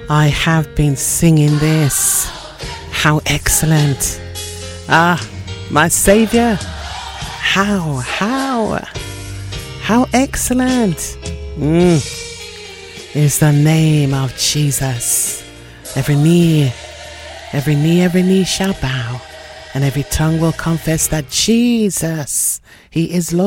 I have been singing this. How excellent. My Savior. How excellent is the name of Jesus. Every knee shall bow, and every tongue will confess that Jesus, He is Lord.